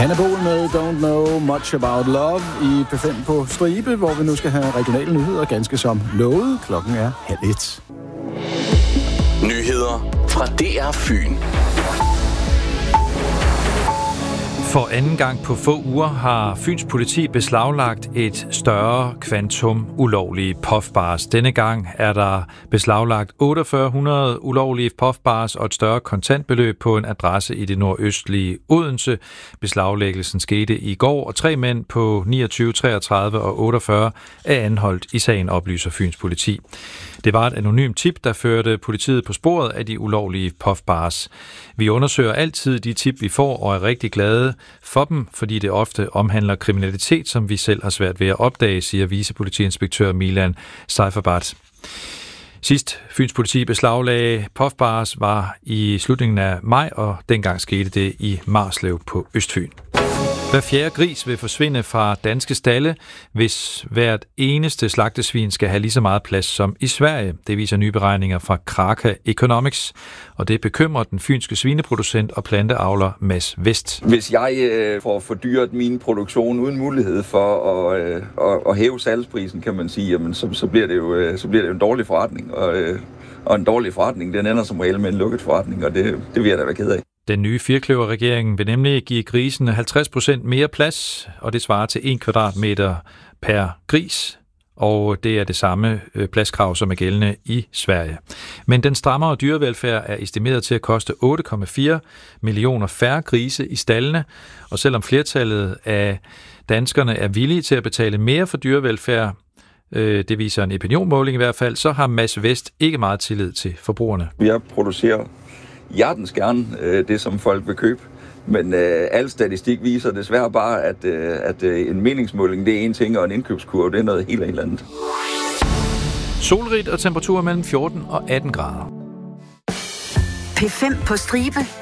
Hannibal med Don't Know Much About Love i P5 på stribe, hvor vi nu skal have regionale nyheder ganske som lovet. Klokken er 12:30. Nyheder fra DR Fyn. For anden gang på få uger har Fyns politi beslaglagt et større kvantum ulovlige puffbars. Denne gang er der beslaglagt 4800 ulovlige puffbars og et større kontantbeløb på en adresse i det nordøstlige Odense. Beslaglæggelsen skete i går, og 3 mænd på 29, 33 og 48 er anholdt i sagen, oplyser Fyns politi. Det var et anonymt tip, der førte politiet på sporet af de ulovlige puffbars. Vi undersøger altid de tip, vi får, og er rigtig glade for dem, fordi det ofte omhandler kriminalitet, som vi selv har svært ved at opdage, siger vicepolitiinspektør Milan Seiferbat. Sidst Fyns politi beslaglagde puffbars var i slutningen af maj, og dengang skete det i Marslev på Østfyn. Hver fjerde gris vil forsvinde fra danske stalde, hvis hvert eneste slagtesvin skal have lige så meget plads som i Sverige. Det viser nye beregninger fra Kraka Economics, og det bekymrer den fynske svineproducent og planteavler Mads Vest. Hvis jeg får fordyret min produktion uden mulighed for at hæve salgsprisen, kan man sige, jamen, så bliver det jo en dårlig forretning. Og en dårlig forretning, den ender som regel med en lukket forretning, og det vil jeg da være ked af. Den nye firkløverregering vil nemlig give grisen 50% mere plads, og det svarer til 1 kvadratmeter per gris, og det er det samme pladskrav, som er gældende i Sverige. Men den strammere dyrevelfærd er estimeret til at koste 8,4 millioner færre grise i staldene, og selvom flertallet af danskerne er villige til at betale mere for dyrevelfærd, det viser en opinionmåling i hvert fald, så har Mads Vest ikke meget tillid til forbrugerne. Jeg producerer hjertens gerne det, som folk vil købe. Men al statistik viser desværre bare, at en meningsmåling, det er en ting, og en indkøbskurve, det er noget helt andet. Solrigt og temperaturer mellem 14 og 18 grader. P5 på stribe.